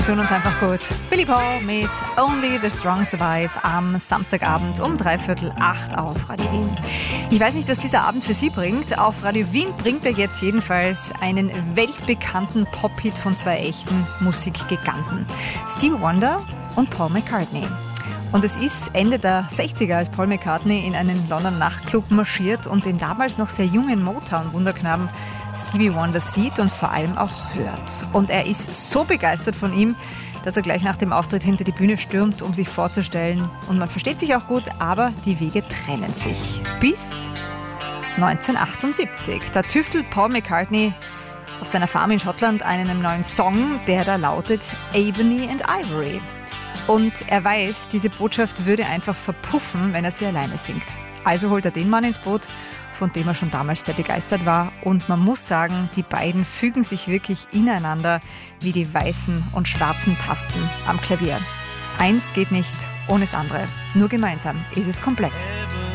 Tun uns einfach gut. Billy Paul mit Only the Strong Survive am Samstagabend um 7:45 auf Radio Wien. Ich weiß nicht, was dieser Abend für Sie bringt. Auf Radio Wien bringt er jetzt jedenfalls einen weltbekannten Pop-Hit von zwei echten Musikgiganten. Stevie Wonder und Paul McCartney. Und es ist Ende der 60er, als Paul McCartney in einen Londoner Nachtclub marschiert und den damals noch sehr jungen Motown-Wunderknaben Stevie Wonder sieht und vor allem auch hört. Und er ist so begeistert von ihm, dass er gleich nach dem Auftritt hinter die Bühne stürmt, um sich vorzustellen. Und man versteht sich auch gut, aber die Wege trennen sich. Bis 1978. Da tüftelt Paul McCartney auf seiner Farm in Schottland an einem neuen Song, der da lautet Ebony and Ivory. Und er weiß, diese Botschaft würde einfach verpuffen, wenn er sie alleine singt. Also holt er den Mann ins Boot, von dem er schon damals sehr begeistert war. Und man muss sagen, die beiden fügen sich wirklich ineinander wie die weißen und schwarzen Tasten am Klavier. Eins geht nicht ohne das andere. Nur gemeinsam ist es komplett.